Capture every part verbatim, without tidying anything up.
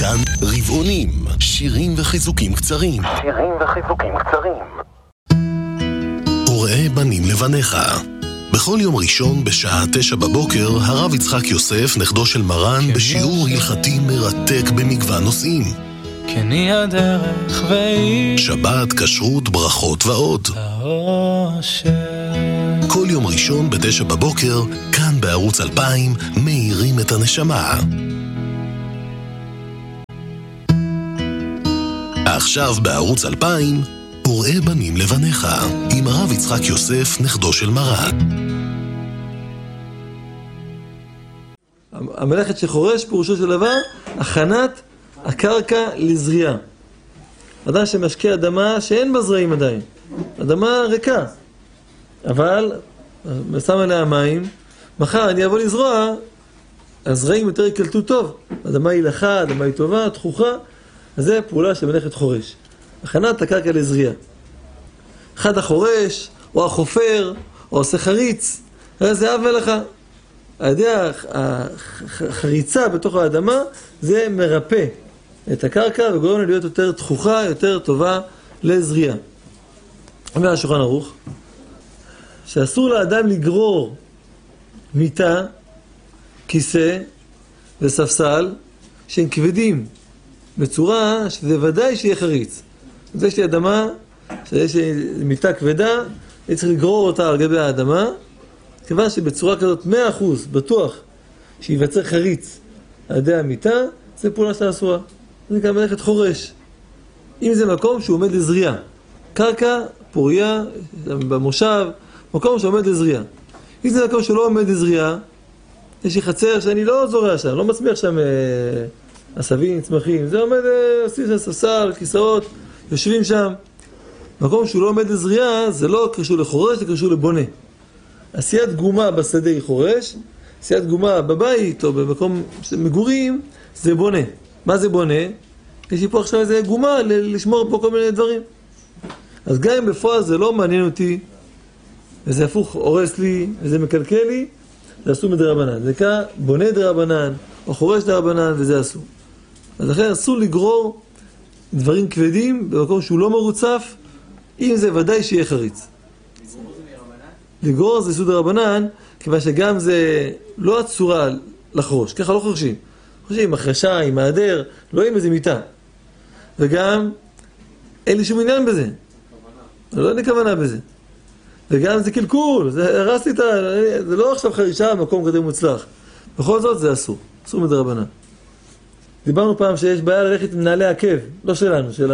כאן רבעונים, שירים וחיזוקים קצרים. שירים וחיזוקים קצרים. וראה בנים לבניך. בכל יום ראשון בשעה תשע בבוקר, הרב יצחק יוסף, נכדו של מרן, בשיעור הלכתי מרתק במגוון נושאים. כני הדרך ואיש שבת, כשרות, ברכות ועוד. האושר. כל יום ראשון בתשע בבוקר, כאן בערוץ אלפיים, מאירים את הנשמה. עכשיו בערוץ אלפיים, וראה בנים לבניך, עם הרב יצחק יוסף, נכדו של מרן. המלאכת שחורש פירושו של דבר, הכנת הקרקע לזריעה. אדם שמשקיע אדמה שאין בה זרעים עדיין, אדמה ריקה, אבל שם עליה מים, מחר אני אבוא לזרוע, הזרעים יותר יקלטו טוב, אדמה היא לחה, אדמה היא טובה, תחוכה, אז זה פעולה של מלאכת חורש, הכנת הקרקע לזריעה. אחד החורש, או החופר, או עושה חריץ, זה אב מלאכה. על ידי החריצה בתוך האדמה, זה מרפא את הקרקע וגורם להיות יותר תחוכה, יותר טובה לזריעה. אומר השולחן ערוך, שאסור לאדם לגרור מיטה, כיסא וספסל שהם כבדים, בצורה שזה ודאי שיהיה חריץ. אז יש לי אדמה, שיש לי מיטה כבדה, אני צריך לגרור אותה על גבי האדמה, כיוון שבצורה כזאת מאה אחוז בטוח שיווצר חריץ על ידי המיטה, זה פעולה של אסורה. זה גם מלאכת חורש. אם זה מקום שהוא עומד לזריעה, קרקע, פוריה, במושב, מקום שעומד לזריעה. אם זה מקום שלא עומד לזריעה, יש לי חצר שאני לא זורע שם, לא מצמיח שם אה, עשבים, צמחים. זה עומד, אה, עושים שם ספסל, כיסאות, יושבים שם. מקום שהוא לא עומד לזריעה, זה לא קשור לחורש, זה קשור לבונה. עשיית גומה בשדה היא חורש, עשיית גומה בבית או במקום מגורים זה בונה. מה זה בונה? יש לי פה עכשיו איזה גומה לשמור פה כל מיני דברים. אז גם אם בפועל זה לא מעניין אותי, וזה הפוך הורס לי, וזה מקלקל לי, זה אסור מדרבנן. זה נקרא בונה דרבנן, או חורש דרבנן, וזה אסור. אז לכן אסור לגרור דברים כבדים במקום שהוא לא מרוצף, אם זה ודאי שיהיה חריץ. לגרור זה סוד הרבנן, כיוון שגם זה לא הצורה לחרוש, ככה לא חורשים. חורשים עם החרשה, עם העדר, לא עם איזה מיטה. וגם אין לי שום עניין בזה. לא אין לי כוונה בזה. וגם זה קלקול, זה הרס לי את ה... זה לא עכשיו חרישה במקום כזה מוצלח. בכל זאת זה אסור, אסור מדרבנן. דיברנו פעם שיש בעיה ללכת עם נעלי עקב, לא שלנו, של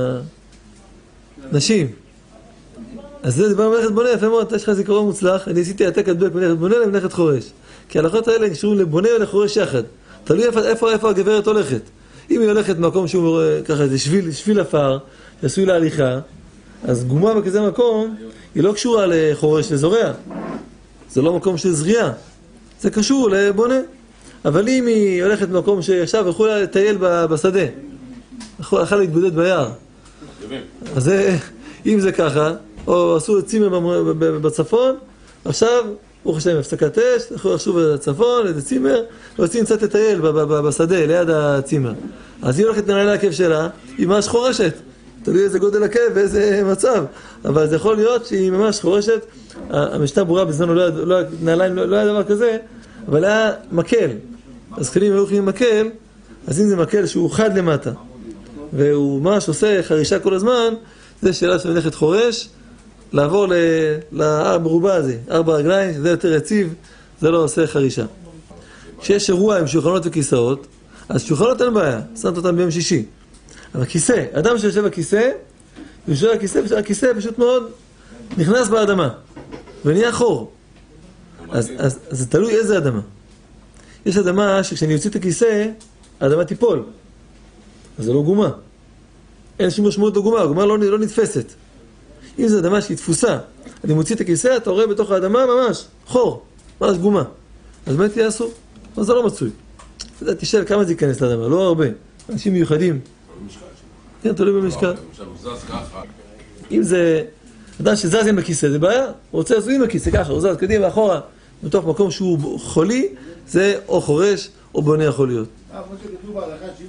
הנשים. אז זה דיברנו מלאכת בונה, יפה מאוד, יש לך זיכרון מוצלח, אני עשיתי העתק הדבק מלאכת בונה למלאכת חורש. כי ההלכות האלה נקשרו לבונה ולחורש יחד. תלוי איפה, איפה, איפה הגברת הולכת. אם היא הולכת במקום שהוא ככה, זה שביל, שביל אפר, שעשוי להליכה, אז גומה בכזה מקום, היא לא קשורה לחורש לזורע. זה לא מקום של זריעה. זה קשור לבונה. אבל אם היא הולכת במקום שעכשיו הלכו לה לטייל בשדה, הלכה להתבודד ביער. אז זה, אם זה ככה, או עשו צימר בצפון, עכשיו, ברוך השם, הפסקת אש, הלכו שוב בצפון, איזה צימר, ועושים קצת לטייל בשדה, ליד הצימר. אז היא הולכת לנעלי העקב שלה, היא ממש חורשת. תלוי איזה גודל עקב ואיזה מצב. אבל זה יכול להיות שהיא ממש חורשת. המשנה ברורה בזמנו, לא היה דבר כזה, אבל היה מקל. אז כלים היו הולכים עם מקל, אז אם זה מקל שהוא חד למטה, והוא ממש עושה חרישה כל הזמן, זה שאלה של מלאכת חורש, לעבור למרובע הזה, ארבע רגליים, שזה יותר יציב, זה לא עושה חרישה. כשיש אירוע עם שולחנות וכיסאות, אז שולחנות אין בעיה, שמת אותם ביום שישי. אבל כיסא, אדם שיושב בכיסא, יושב בכיסא, הכיסא פשוט מאוד נכנס באדמה, ונהיה חור. אז, אז, אז זה תלוי איזה אדמה. יש אדמה שכשאני יוציא את הכיסא, האדמה תיפול. אז זה לא גומה. אין שום משמעות לגומה, הגומה לא, לא נתפסת. אם זו אדמה שהיא תפוסה, אני מוציא את הכיסא, אתה רואה בתוך האדמה ממש, חור, ממש גומה. אז באמת תהיה אסור? אז זה לא מצוי. תשאל כמה זה ייכנס לאדמה, לא הרבה. אנשים מיוחדים. כן, תלוי במשקל. אם זה אדם שזז עם הכיסא, זה בעיה. הוא רוצה לזוז עם הכיסא, ככה, הוא זז קדימה ואחורה, בתוך מקום שהוא חולי, זה או חורש או בונה יכול להיות.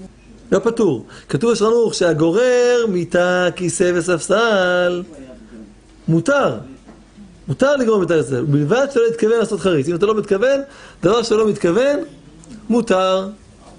לא פטור. כתוב בשולחן ערוך שהגורר מיטה, כיסא וספסל מותר. מותר לגרור מיטה כיסא, בלבד שלא מתכוון לעשות חריץ. אם אתה לא מתכוון, דבר שלא מתכוון, מותר.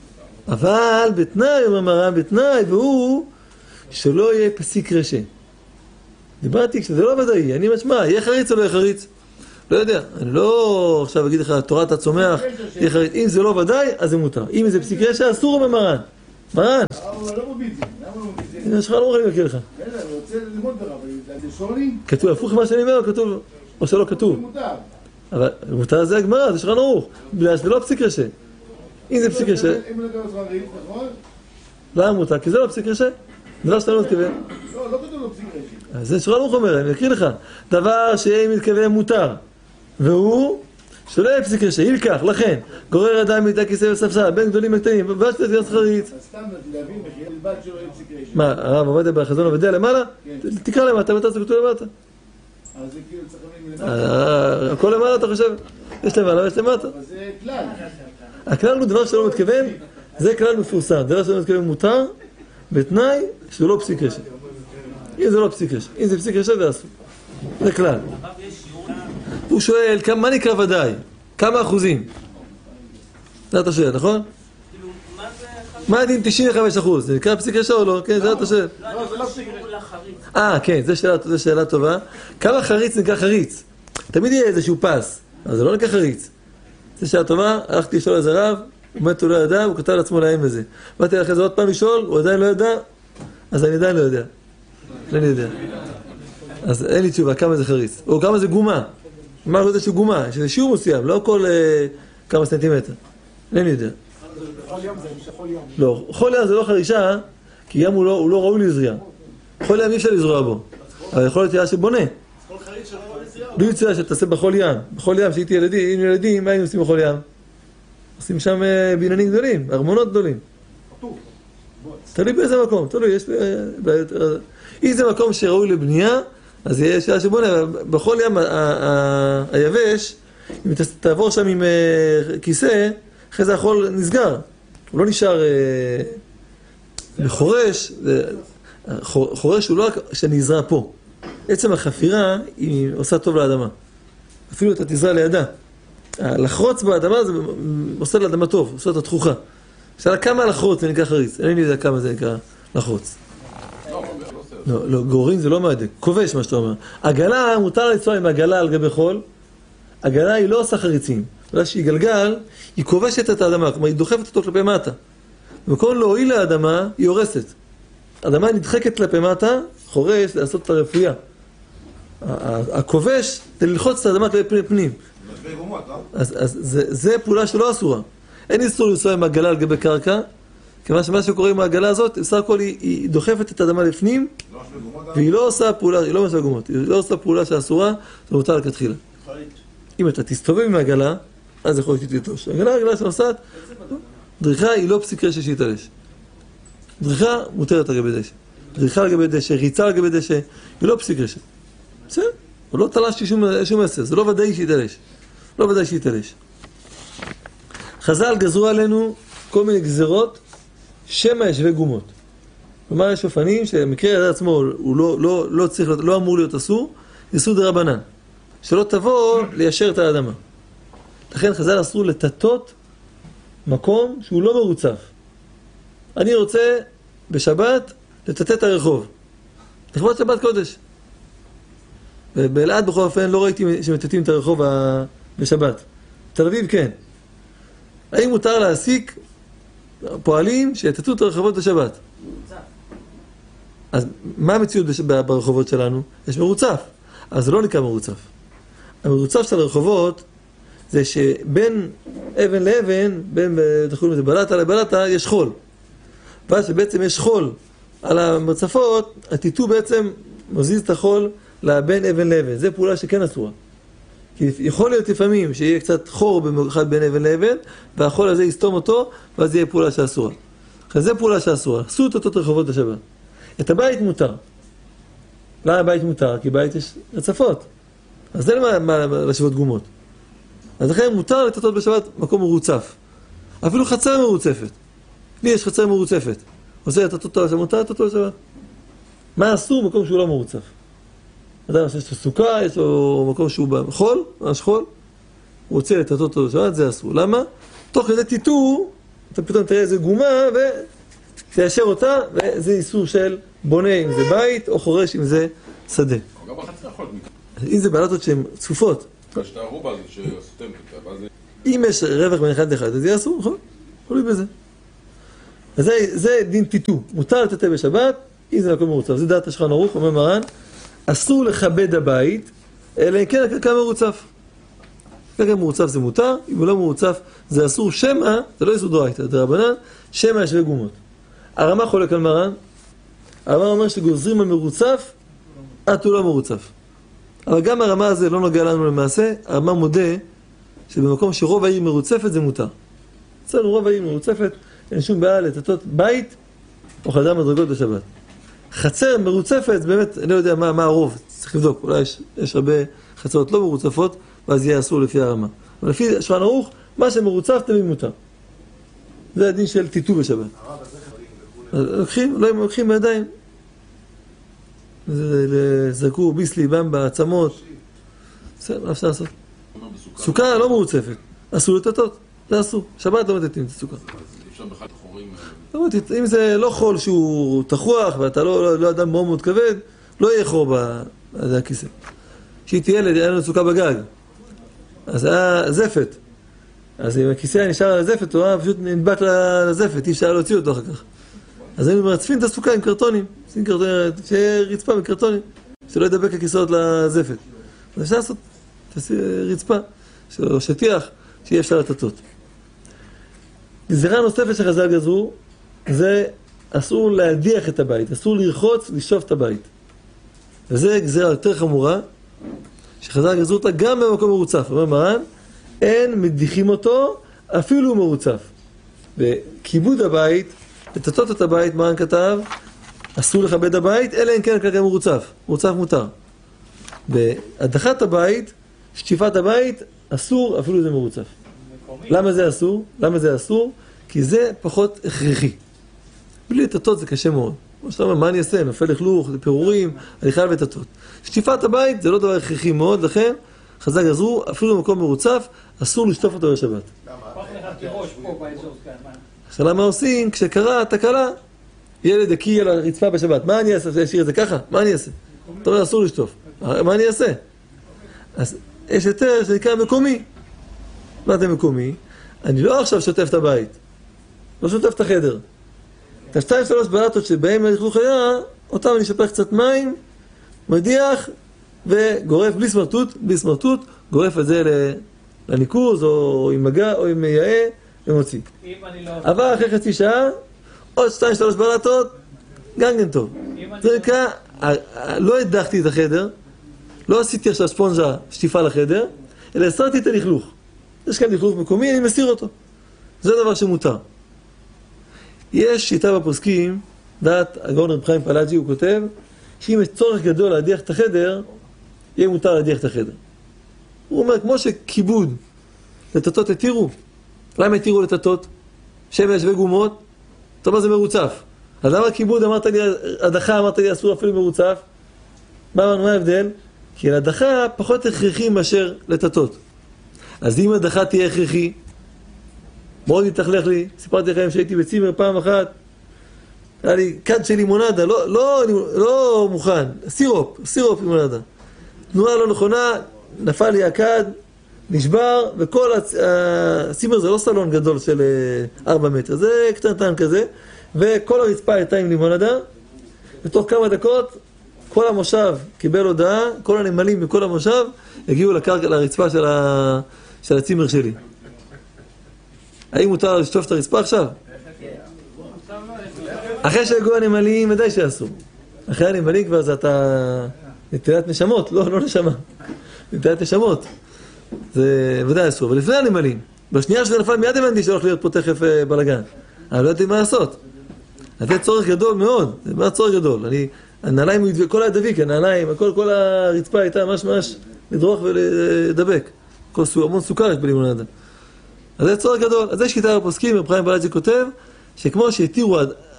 אבל בתנאי, אומר מרן, בתנאי, והוא שלא יהיה פסיק רשע. דיברתי כשזה לא ודאי, אני משמע, יהיה חריץ או לא יהיה חריץ? לא יודע, אני לא עכשיו אגיד לך, תורת הצומח, יהיה חריץ. אם זה לא ודאי, אז זה מותר. אם זה פסיק רשע, אסור אומר מרן. מרן. אבל לא מביט זה, למה לא מביט זה? הנה, שלך לא מוכנים להכיר לך. אלא, אני רוצה ללמוד ברב, זה שונים? כתוב, הפוך מה שאני אומר, כתוב, או שלא כתוב. זה מותר. אבל מותר זה הגמרא, זה שולחן ערוך. בגלל שזה לא פסיק רשע. אם זה פסיק רשע, אם לא כתוב חריץ, נכון? למה מותר? כי זה לא פסיק רשע. דבר שאתה לא מתכוון. לא, לא כתוב לו פסיק רשע. אז זה שולחן ערוך אומר, אני אקריא לך. דבר שאם מתכוון מותר, והוא שלא יהיה פסיק רשע, ילקח, לכן, גורר אדם מיטה כיסא וספסל, בין גדולים וקטנים, ובא שאתה תגרס חריץ. אז סתם להבין, מחיר בלבד שלא יהיה פסיק רשע. מה, הרב עובדיה בחזון עובדיה למעלה? תקרא למטה, ואתה זה כתוב למטה. אז זה כאילו צריך להבין למטה. הכל למעלה אתה חושב? יש למעלה ויש למטה. אבל זה כלל. הכלל הוא דבר שלא מתכוון, זה כלל מפורסם. דבר שלא מתכוון מותר, בתנאי שהוא לא פסיק רשע. אם זה לא פסיק רשע, אם זה פסיק רשע זה אסור. זה כלל. הוא שואל, מה נקרא ודאי? כמה אחוזים? זה אתה שואל, נכון? מה הדין תשעים וחמישה אחוז? זה נקרא פסיק רשע או לא? כן, זה אתה שואל. לא, זה לא פסיק רשע. אה, כן, זו שאלה טובה. כמה חריץ נקרא חריץ? תמיד יהיה איזשהו פס, אבל זה לא נקרא חריץ. זו שאלה טובה, הלכתי לשאול איזה רב, הוא באמת הוא לא ידע, הוא כתב לעצמו להם בזה. באתי אחרי זה עוד פעם לשאול, הוא עדיין לא ידע, אז אני עדיין לא יודע. אני יודע. אז אין לי תשובה, כמה זה חריץ. או כמה זה גומה. מה זה שהוא גומה? יש איזה שיעור מסוים, לא כל כמה סנטימטר. אין לי יודע. חול ים זה חול ים. לא, חול ים זה לא חרישה, כי ים הוא לא ראוי לזריעה. חול ים אי אפשר לזרוע בו. אבל יכול להיות יהיה שבונה. לא יוצא שתעשה בחול ים. בחול ים, שהייתי ילדים, ילדים, מה היינו עושים בחול ים? עושים שם בניינים גדולים, ארמונות גדולים. תלוי באיזה מקום, תלוי, יש... אם זה מקום שראוי לבנייה, אז יהיה שאלה שבונה. בחול ים היבש, אם תעבור שם עם כיסא, אחרי זה החול נסגר. הוא לא נשאר בחורש. חורש הוא לא רק שנזרע פה. עצם החפירה היא עושה טוב לאדמה. אפילו אתה תזרע לידה. לחרוץ באדמה זה עושה לאדמה טוב, עושה אותה תחוכה. שאלה כמה לחרוץ זה נקרא חריץ. אני לא יודע כמה זה נקרא לחרוץ. לא, לא, גוררים זה לא מעדק. כובש מה שאתה אומר. עגלה, מותר לנסוע עם עגלה על גבי חול. עגלה היא לא עושה חריצים. בגלל שהיא גלגל, היא כובשת את האדמה. כלומר, היא דוחפת אותו כלפי מטה. במקום להועיל לאדמה, היא הורסת. האדמה נדחקת כלפי מטה, חורש, לעשות את הרפויה. הכובש, זה ללחוץ את האדמה כלפי פנים. אז, אז זה, זה פעולה שלא אסורה. אין איסור לנסוע עם עגלה על גבי קרקע, כיוון שמה שקורה עם העגלה הזאת, בסך הכל היא, היא דוחפת את האדמה לפנים, והיא לא עושה פעולה, היא לא עושה גומות, היא לא עושה פעולה שאסורה, זה מותר לכתחילה. אם אתה תסתובב עם העגלה, אז יכול להיות שתתלוש. העגלה, העגלה שנוסעת, דריכה היא לא פסיק רשע שיתלש. דריכה מותרת על גבי דשא. דריכה על גבי דשא, ריצה על גבי דשא, היא לא פסיק רשע. בסדר? הוא לא תלש שום, שום מסר, זה לא ודאי שיתלש. לא ודאי שיתלש. חז"ל גזרו עלינו כל מיני גזרות, שמא ישווה גומות. כלומר, יש אופנים שמקרה ידע עצמו הוא לא, לא, לא, צריך, לא אמור להיות אסור, איסור דרבנן. שלא תבוא ליישר את האדמה. לכן חז"ל אסור לטטות מקום שהוא לא מרוצף. אני רוצה בשבת לטטט את הרחוב. לכבוד שבת קודש. ובאלעד בכל אופן לא ראיתי שמטטים את הרחוב בשבת. תל אביב כן. האם מותר להעסיק פועלים שיטטו את הרחובות בשבת? אז מה המציאות ברחובות שלנו? יש מרוצף. אז זה לא נקרא מרוצף. המרוצף של הרחובות זה שבין אבן לאבן, בין תחולים לזה בלטה לבלטה, יש חול. ואז שבעצם יש חול על המרצפות, הטיטו בעצם מזיז את החול בין אבן לאבן. זה פעולה שכן אסורה. כי יכול להיות לפעמים שיהיה קצת חור במיוחד בין אבן לאבן, והחול הזה יסתום אותו, ואז יהיה פעולה שאסורה. אז זה פעולה שאסורה. עשו את אותו רחובות בשבת. את הבית מותר. למה הבית מותר? כי בית יש רצפות. אז זה למה, מה לשבות גומות. אז לכן מותר לטטות בשבת מקום מרוצף. אפילו חצר מרוצפת. לי יש חצר מרוצפת. עושה את אותו שמותר את אותו שבת. מה אסור? מקום שהוא לא מרוצף. אדם שיש לו סוכה, יש לו מקום שהוא בחול, ממש חול, הוא רוצה את אותו שבת, זה אסור. למה? תוך כדי טיטור, אתה פתאום תראה איזה גומה ותיישר אותה, וזה איסור של בונה אם זה בית, או חורש אם זה שדה. גם בחצר יכול מכאן. אם זה בלטות שהן צפופות. יש את הערובה הזאת שסותמת אותה, ואז... אם יש רווח בין אחד לאחד, אז זה אסור, נכון? תלוי בזה. אז זה, זה דין טיטו. מותר לטאטא בשבת, אם זה מקום מרוצף. זה דעת השולחן ערוך, אומר מרן, אסור לכבד הבית, אלא אם כן הקרקע מרוצף. הקרקע מרוצף זה מותר, אם הוא לא מרוצף זה אסור. שמא, זה לא איסור דאורייתא, זה רבנן, שמא ישווה גומות. הרמה חולק על מרן, הרמה אומר שגוזרים על מרוצף, עד הוא לא מרוצף. אבל גם הרמה הזה לא נוגע לנו למעשה, הרמה מודה שבמקום שרוב העיר מרוצפת זה מותר. אצלנו רוב העיר מרוצפת, אין שום בעיה לטאטא בית או חדר מדרגות בשבת. חצר מרוצפת, באמת, אני לא יודע מה, מה הרוב, צריך לבדוק, אולי יש, יש הרבה חצרות לא מרוצפות, ואז יהיה אסור לפי הרמה. אבל לפי השולחן ערוך, מה שמרוצף תמיד מותר. זה הדין של טיטו בשבת. לוקחים, לא הם לוקחים בידיים. זרקו ביסלי, במבה, עצמות. בסדר, מה אפשר לעשות? סוכה לא מרוצפת, אסור לטאטא, זה אסור. שבת לא מטאטאים את הסוכה. אפשר בכלל חורים... אם זה לא חול שהוא תחוח ואתה לא, לא אדם מאוד מאוד כבד, לא יהיה חור בכיסא. כשהייתי ילד, היה לנו סוכה בגג. אז היה זפת. אז אם הכיסא נשאר על הזפת, הוא היה פשוט נדבק לזפת, אי אפשר להוציא אותו אחר כך. אז היינו מרצפים את הסוכה עם קרטונים, שיהיה רצפה בקרטונים, שלא ידבק הכיסאות לזפת. אז אפשר לעשות רצפה, או שטיח, שיהיה אפשר לטאטא. גזירה נוספת שחז"ל גזרו, זה אסור להדיח את הבית, אסור לרחוץ, לשטוף את הבית. וזה גזירה יותר חמורה, שחז"ל גזרו אותה גם במקום מרוצף. אומר מרן, אין מדיחים אותו, אפילו הוא מרוצף. וכיבוד הבית, לטאטא את הבית, מרן כתב, אסור לכבד הבית, אלא אם כן הקרקע מרוצף. מרוצף מותר. בהדחת הבית, שטיפת הבית, אסור, אפילו זה מרוצף. למה זה אסור? למה זה אסור? כי זה פחות הכרחי. בלי לטאטא זה קשה מאוד. כמו שאתה אומר, מה אני אעשה? נופל לכלוך, זה פירורים, אני חייב לטאטא. שטיפת הבית זה לא דבר הכרחי מאוד, לכן חז"ל גזרו, אפילו במקום מרוצף, אסור לשטוף אותו בשבת. השאלה מה עושים? כשקרה תקלה, ילד הקיא על הרצפה בשבת. מה אני אעשה? להשאיר את זה ככה? מה אני אעשה? אתה אומר, אסור לשטוף. מה אני אעשה? אז יש יותר שנקרא מקומי. מה זה מקומי? אני לא עכשיו שוטף את הבית. לא שוטף את החדר. את השתיים שלוש בלטות שבהם הלכלוך היה, אותם אני שופך קצת מים, מדיח וגורף בלי סמרטוט, בלי סמרטוט, גורף את זה לניקוז או עם מגע או עם יאה ומוציא. עבר אחרי חצי שעה, עוד שתיים שלוש בלטות, גם כן טוב. זה נקרא, לא הדחתי את החדר, לא עשיתי עכשיו ספונג'ה שטיפה לחדר, אלא הסרתי את הלכלוך. יש כאן לכלוך מקומי, אני מסיר אותו. זה דבר שמותר. יש שיטה בפוסקים, דעת הגאון רב חיים פלאג'י, הוא כותב, שאם יש צורך גדול להדיח את החדר, יהיה מותר להדיח את החדר. הוא אומר, כמו שכיבוד לטאטא התירו, למה התירו לטאטא? שמש וגומות, אתה אומר זה מרוצף. אז למה כיבוד אמרת לי, הדחה אמרת לי אסור אפילו מרוצף? מה, מה ההבדל? כי להדחה פחות הכרחי מאשר לטאטא. אז אם הדחה תהיה הכרחי, מאוד מתחלך לי, סיפרתי לכם שהייתי בצימר פעם אחת, היה לי קד של לימונדה, לא, לא, לא מוכן, סירופ, סירופ לימונדה. תנועה לא נכונה, נפל לי הקד, נשבר, וכל הצימר זה לא סלון גדול של ארבע מטר, זה קטנטן כזה, וכל הרצפה הייתה עם לימונדה, ותוך כמה דקות, כל המושב קיבל הודעה, כל הנמלים מכל המושב, הגיעו לקרקע, לרצפה של, ה... של הצימר שלי. האם מותר לשטוף את הרצפה עכשיו? אחרי שהגיעו הנמלים, ודאי שאסור. אחרי הנמלים כבר זה אתה נטילת נשמות, לא, לא נשמה. נטילת נשמות. זה ודאי אסור. אבל לפני הנמלים, בשנייה שזה נפל מיד הבנתי שהולך להיות פה תכף בלגן. אני לא יודעת מה לעשות. זה צורך גדול מאוד, זה מה צורך גדול. אני, הנעליים, כל הדביק, הנעליים, כל, כל הרצפה הייתה ממש ממש לדרוך ולדבק. כל המון סוכר יש בלימונדה. אז זה צורך גדול. אז זה שיטה בפוסקים, רב חיים פלאג'י כותב, שכמו שהתירו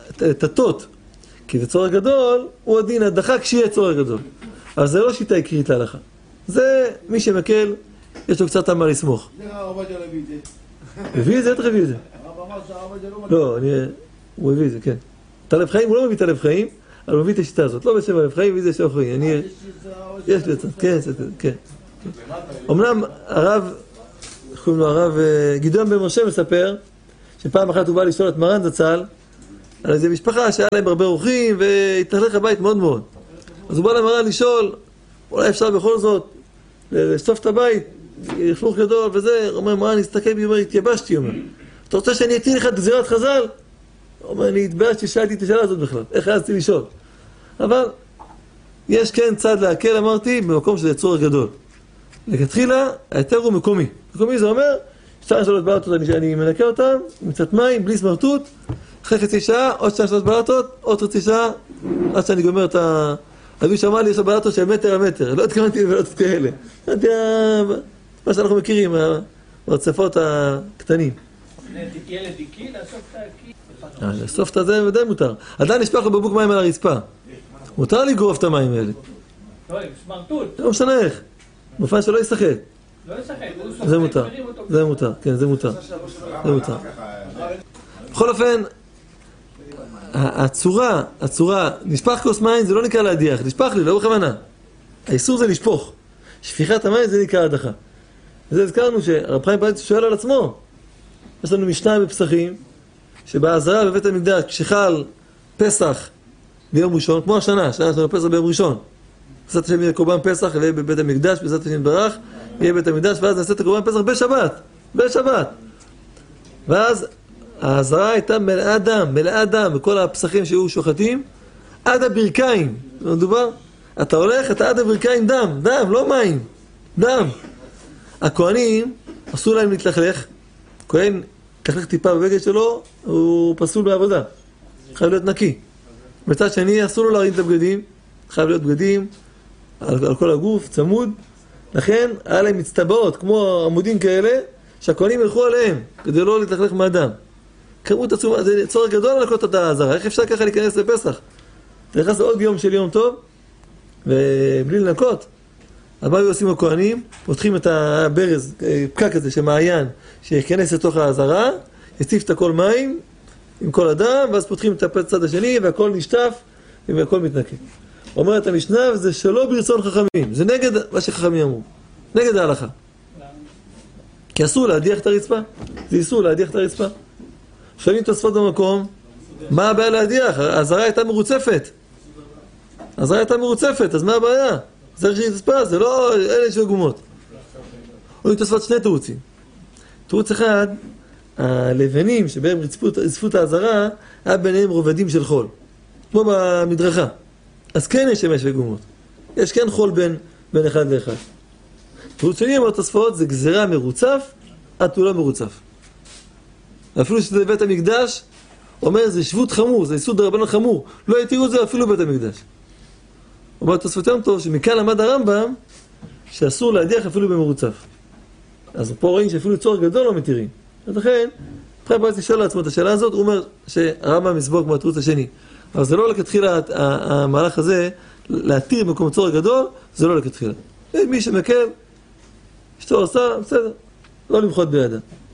תתות, כי זה צורך גדול, הוא הדין הדחה כשיהיה צורך גדול. אבל זה לא שיטה עיקרית להלכה. זה מי שמקל, יש לו קצת מה לסמוך. זה הרב עובדיה הביא את זה. הביא את זה? איך הביא את זה? הרב אמר שהרב עובדיה לא... לא, אני... הוא הביא את זה, כן. תלב חיים, הוא לא מביא תלב חיים, אבל הוא מביא את השיטה הזאת. לא בשם הלב חיים, מביא את זה שם חיים. אני... יש לי את זה, כן, כן. אמנם הרב, איך קוראים לו הרב, גדעון בן משה מספר, שפעם אחת הוא בא לשאול את מרן זצ"ל, על איזה משפחה שהיה להם הרבה אורחים, והתנחלך הבית מאוד מאוד. אז הוא בא למרן לשאול, אולי אפשר בכל זאת, לשטוף את הבית, לכלוך גדול וזה, הוא אומר, מרן, נסתכל בי, הוא אומר, התייבשתי, הוא אומר. אתה רוצה שאני אתיר לך את גזירת חז"ל? הוא אומר, אני התביישתי ששאלתי את השאלה הזאת בכלל, איך העזתי לשאול? אבל יש כן צד להקל, אמרתי, במקום שזה צורך גדול. לכתחילה, היתר הוא מקומי. מקומי זה אומר, שתיים שלוש בלטות אני מנקה אותם, עם קצת מים, בלי סמרטוט, אחרי חצי שעה, עוד שתיים שלוש בלטות, עוד חצי שעה, עד שאני גומר את ה... אבי שאמר לי, יש לו בלטות של מטר המטר, לא התכוונתי לבלטות כאלה. אמרתי, מה שאנחנו מכירים, הרצפות הקטנים. ילד דיקי, לאסוף את הקי. לאסוף את זה די מותר. עדיין נשפך לו בקבוק מים על הרצפה. מותר לגרוף את המים האלה. לא, עם סמרטוט. לא משנה איך. באופן שלא ישחק. לא ישחק. זה מותר. זה מותר, כן, זה מותר. זה מותר. בכל אופן, הצורה, הצורה, נשפך כוס מים זה לא נקרא להדיח, נשפך לי, לא בכוונה. האיסור זה לשפוך. שפיכת המים זה נקרא הדחה. וזה הזכרנו שהרב חיים פרץ שואל על עצמו. יש לנו משנה בפסחים, שבעזרה בבית המקדש, כשחל פסח ביום ראשון, כמו השנה, השנה שלנו פסח ביום ראשון. בעזרת השם יהיה קורבן פסח, ויהיה בבית המקדש, בעזרת השם יתברך, יהיה בבית המקדש, ואז נעשה את הקורבן פסח בשבת, בשבת. ואז העזרה הייתה מלאה דם, מלאה דם, בכל הפסחים שהיו שוחטים, עד הברכיים. לא מדובר? אתה הולך, אתה עד הברכיים דם, דם, לא מים, דם. הכהנים אסור להם להתלכלך, כהן תלכלך טיפה בבגד שלו, הוא פסול בעבודה, חייב להיות נקי. מצד שני, אסור לו להרים את הבגדים, חייב להיות בגדים על, על כל הגוף, צמוד. לכן, היה להם מצטבעות, כמו עמודים כאלה, שהכהנים ילכו עליהם, כדי לא להתלכלך מהדם. כמות עצומה, זה צורך גדול לנקות את העזרה. איך אפשר ככה להיכנס לפסח? אתה נכנס עוד יום של יום טוב, ובלי לנקות. אז מה היו עושים הכהנים? פותחים את הברז, פקק הזה שמעיין, שיכנס לתוך העזרה, יציף את הכל מים, עם כל הדם, ואז פותחים את הצד השני, והכל נשטף, והכל מתנקה. אומרת המשנה, וזה שלא ברצון חכמים. זה נגד מה שחכמים אמרו. נגד ההלכה. כי אסור להדיח את הרצפה. זה איסור להדיח את הרצפה. שואלים תוספות במקום, מה הבעיה להדיח? העזרה הייתה מרוצפת. העזרה הייתה מרוצפת, אז מה הבעיה? זה רשית הספה, זה לא, אין איזשהו גומות. או תוספות שני תירוצים. תירוץ אחד, הלבנים שבהם רצפו את העזרה, היה ביניהם רובדים של חול. כמו במדרכה. אז כן יש שמש וגומות. יש כן חול בין, בין אחד לאחד. תירוץ שני, אמר תוספות, זה גזירה מרוצף, עד הוא לא מרוצף. אפילו שזה בית המקדש, אומר זה שבות חמור, זה איסור דרבנן חמור. לא יתירו את זה אפילו בית המקדש. אומר תוספות יותר טוב, שמכאן למד הרמב"ם, שאסור להדיח אפילו במרוצף. אז פה רואים שאפילו צורך גדול לא מתירים. אז לכן, אחרי פעם לשאול לעצמו את השאלה הזאת, הוא אומר שהרמב"ם מסבור כמו התירוץ השני. אבל זה לא לכתחילה, המהלך הזה, להתיר במקום צורך גדול, זה לא לכתחילה. מי שמקל, אשתו עושה, בסדר, לא למחות בידה.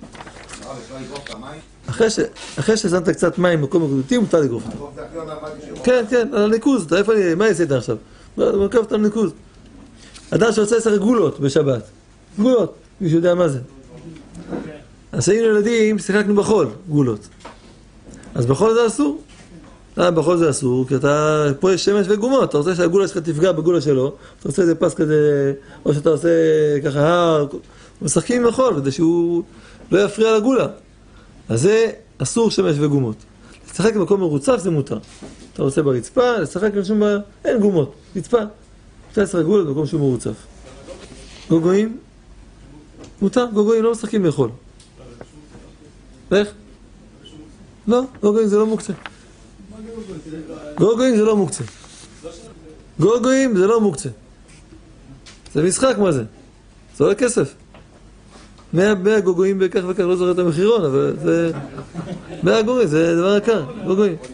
אחרי ששמת קצת מים במקום הגדותי, מותר לגרוף. כן, כן, על הניקוז, איפה אני, מה עשית עכשיו? מרכב את הניקוז. אדם שעושה עשר גולות בשבת. גולות, מישהו יודע מה זה. אז היינו ילדים, שיחקנו בחול, גולות. אז בחול זה אסור. למה בחול זה אסור? כי אתה, פה יש שמש וגומות, אתה רוצה שהגולה שלך תפגע בגולה שלו, אתה עושה איזה פס כזה, או שאתה עושה ככה הר, משחקים עם החול, כדי שהוא לא יפריע לגולה. אז זה אסור שמש וגומות. לשחק במקום מרוצף זה מותר. אתה רוצה ברצפה, לשחק בשום בעיה, אין גומות, רצפה. אתה עשר גולות במקום שהוא מרוצף. גוגויים? מותר, גוגויים לא משחקים בחול. איך? לא, גוגויים זה לא מוקצה. גוגויים זה לא מוקצה. גוגויים זה לא מוקצה. זה משחק מה זה? זה עולה כסף. מאה גוגויים בכך וכך, לא זוכר את המחירון, אבל זה... מאה גוגויים, זה דבר יקר, גוגויים.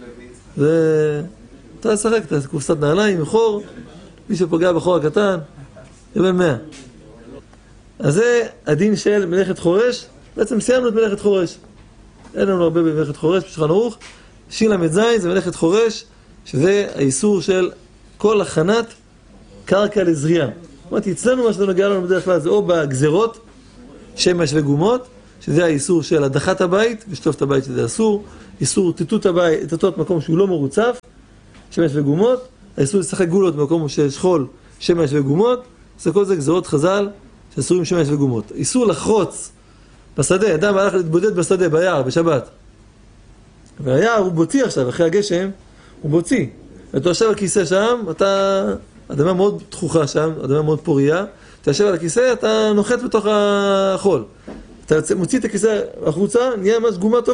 זה... אתה תשחק, אתה קופסת נעליים, מחור, מי שפוגע בחור הקטן, יבל מאה. אז זה הדין של מלאכת חורש, בעצם סיימנו את מלאכת חורש. אין לנו הרבה במלאכת חורש, בשולחן ערוך. שין למד זין זה מלאכת חורש, שזה האיסור של כל הכנת קרקע לזריעה. אמרתי, אצלנו מה שזה נוגע לנו בדרך כלל זה או בגזרות, שמש וגומות, שזה האיסור של הדחת הבית, ושטוף את הבית שזה אסור, איסור טיטוט הבית, טיטוט מקום שהוא לא מרוצף, שמש וגומות, האיסור לשחק גולות במקום שיש חול, שמש וגומות, זה כל זה גזרות חז"ל שאסורים שמש וגומות. איסור לחרוץ בשדה, אדם הלך להתבודד בשדה, ביער, בשבת. והיער הוא בוציא עכשיו, אחרי הגשם, הוא בוציא. ואתה יושב על כיסא שם, אתה... אדמה מאוד תחוכה שם, אדמה מאוד פוריה, אתה יושב על הכיסא, אתה נוחת בתוך החול. אתה מוציא את הכיסא החוצה, נהיה ממש גומה טובה.